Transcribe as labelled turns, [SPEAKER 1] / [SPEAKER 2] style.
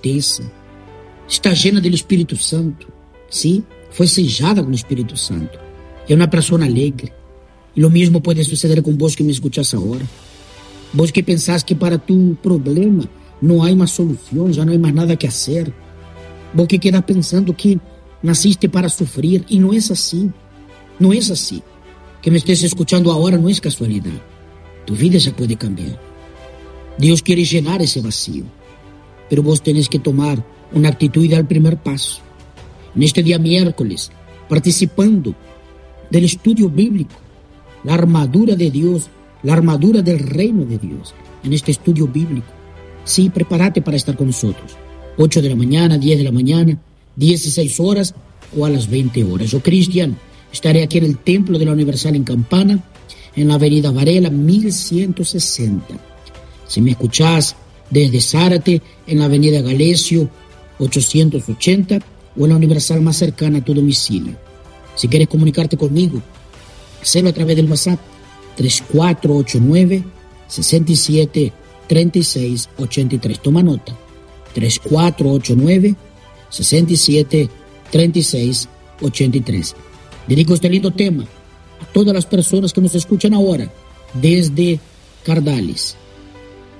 [SPEAKER 1] certeza. Está llena del Espíritu Santo. ¿Sí? Fue sellada con el Espíritu Santo. Es una persona alegre. Y lo mismo puede suceder con vos que me escuchas ahora. Vos que pensás que para tu problema no hay más solución, ya no hay más nada que hacer. Vos que quedas pensando que naciste para sufrir, y no es así. No es así. Que me estés escuchando ahora no es casualidad. Tu vida ya puede cambiar. Dios quiere llenar ese vacío. Pero vos tenés que tomar una actitud y dar el primer paso. En este día miércoles, participando del estudio bíblico, la armadura de Dios, la armadura del reino de Dios, en este estudio bíblico. Sí, prepárate para estar con nosotros. 8 de la mañana, 10 de la mañana, 16 horas o a las 20 horas. Yo, Cristian, estaré aquí en el Templo de la Universal en Campana, en la avenida Varela, 1160. Si me escuchás desde Zárate, en la avenida Galesio, 880, o en la Universal más cercana a tu domicilio. Si quieres comunicarte conmigo, hazlo a través del WhatsApp 3489-673683. Toma nota, 3489-673683. Dedico este lindo tema a todas las personas que nos escuchan ahora desde Cardales,